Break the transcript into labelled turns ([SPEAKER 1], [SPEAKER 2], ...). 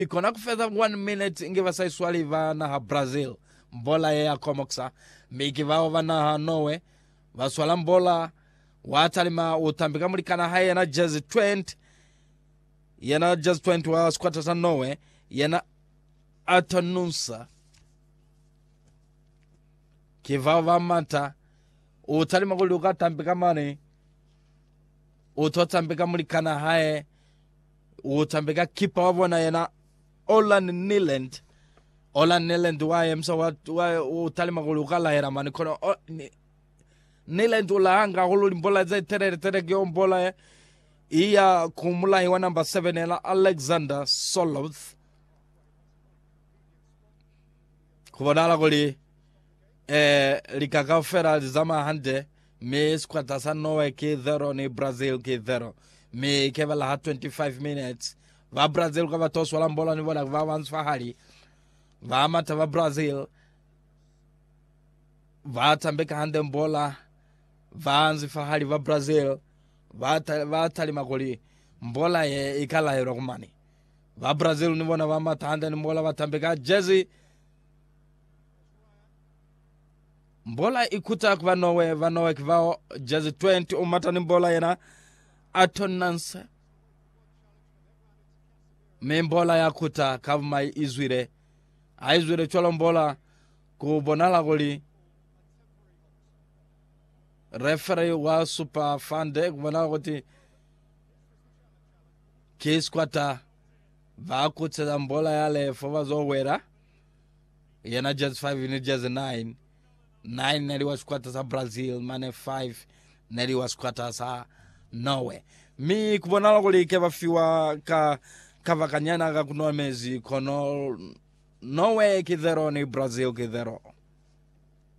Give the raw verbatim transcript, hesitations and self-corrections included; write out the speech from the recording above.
[SPEAKER 1] ikona kufedha one minute ingiva sai swali vana ha Brazil mbola ya komoksa miki vao vana ha Norway vaswala mbola watalima utambika mulikana haya na jazz twenty yana jazz twenty wa squatters ha Norway yana atonunsa kivao vamata utalima kuli ukatambika mani utotambika mulikana haya utambika kipa wavona yana Olan Nyland Olan Nyland wae msa wae utalima kuli ukala hera mani kono Nyland ulahanga hulu mbola zai tere tere kio mbola iya kumula hiwa number seven yana Alexander Soloth kubonala kuli eh, likaka fera zama hande me squatta sa Norway ke zero ni Brazil ke zero me kevala ha twenty-five minutes va Brazil kwa vatos wala mbola ni wala va vans fahali va mata va Brazil va tambeka hande mbola va anzi fahali va Brazil va va tali makoli mbola ye ikala hero kumani va Brazil ni wana va mata hande mbola va tambeka jezi mbola ikuta kwa Norway va Norway kwa jezi twenty umata ni mbola yana atonansa me mbola ya kuta kavuma izwire aizwire cholo mbola kubonala goli referee wa super fande kubonala goti kiskwata va kuta mbola yale fova zo wera yana jazz five ni jazz nine nine neli wa squatters sa Brazil mane five neli wa squatters sa Norway mi kubonala goli keva fiwa ka kavakanyana ka kunoa mezi kono Norway kidhero ni Brazil kidhero.